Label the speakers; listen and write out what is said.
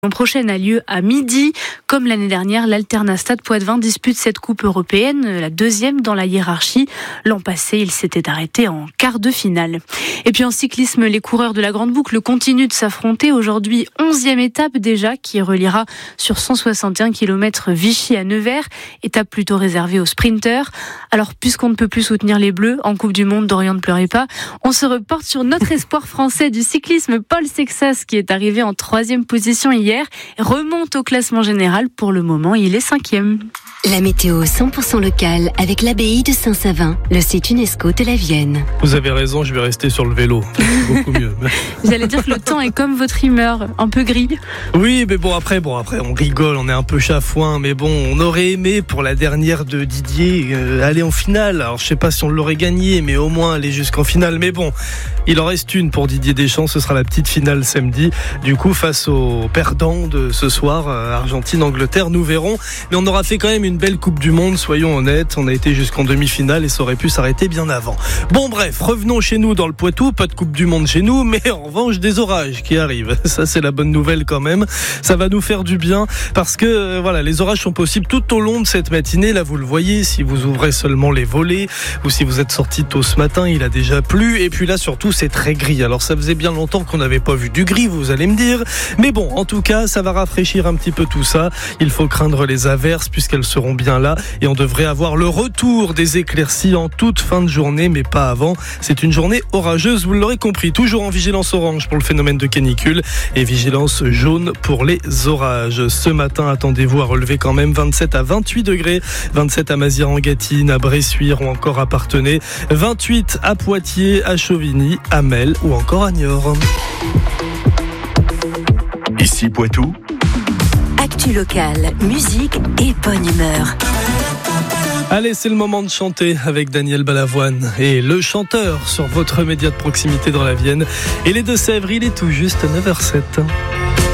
Speaker 1: L'an prochaine a lieu à midi. Comme l'année dernière, l'Alternat Stade Poitvin dispute cette coupe européenne, la deuxième dans la hiérarchie. L'an passé, il s'était arrêté en quart de finale. Et puis en cyclisme, les coureurs de la Grande Boucle continuent de s'affronter. Aujourd'hui, 11e étape déjà qui reliera sur 161 km Vichy à Nevers. Étape plutôt réservée aux sprinteurs. Alors puisqu'on ne peut plus soutenir les Bleus en Coupe du Monde, Dorian ne pleurez pas, on se reporte sur notre espoir français du cyclisme, Paul Sexas, qui est arrivé en 3e position hier. Remonte au classement général. Pour le moment, il est 5e.
Speaker 2: La météo 100% locale avec l'abbaye de Saint-Savin, le site UNESCO de la Vienne.
Speaker 3: Vous avez raison, je vais rester sur le vélo. C'est beaucoup mieux.
Speaker 1: J'allais dire que le temps est comme votre humeur, un peu gris.
Speaker 3: Oui, mais bon après on rigole, on est un peu chafouin, mais bon, on aurait aimé pour la dernière de Didier aller en finale. Alors je sais pas si on l'aurait gagné, mais au moins aller jusqu'en finale. Mais bon, il en reste une pour Didier Deschamps, ce sera la petite finale samedi. Du coup, face aux perdants de ce soir, Argentine-Angleterre, nous verrons. Mais on aura fait quand même une belle Coupe du Monde, soyons honnêtes. On a été jusqu'en demi-finale et ça aurait pu s'arrêter bien avant. Bon bref, revenons chez nous dans le Poitou. Pas de Coupe du Monde chez nous, mais en revanche des orages qui arrivent. Ça c'est la bonne nouvelle quand même. Ça va nous faire du bien parce que voilà, les orages sont possibles tout au long de cette matinée. Là vous le voyez, si vous ouvrez seulement les volets ou si vous êtes sorti tôt ce matin, il a déjà plu. Et puis là surtout c'est très gris. Alors ça faisait bien longtemps qu'on n'avait pas vu du gris, vous allez me dire. Mais bon, en tout cas, ça va rafraîchir un petit peu tout ça. Il faut craindre les averses puisqu'elles seront bien là et on devrait avoir le retour des éclaircies en toute fin de journée, mais pas avant. C'est une journée orageuse, vous l'aurez compris. Toujours en vigilance orange pour le phénomène de canicule et vigilance jaune pour les orages. Ce matin, attendez-vous à relever quand même 27 à 28 degrés, 27 à Mazières-en-Gâtine, à Bressuire ou encore à Parthenay, 28 à Poitiers, à Chauvigny, à Mel ou encore à Niort.
Speaker 4: Ici Poitou.
Speaker 2: Actu locale, musique et bonne humeur.
Speaker 3: Allez, c'est le moment de chanter avec Daniel Balavoine et le chanteur sur votre média de proximité dans la Vienne. Et les Deux-Sèvres, il est tout juste 9h07.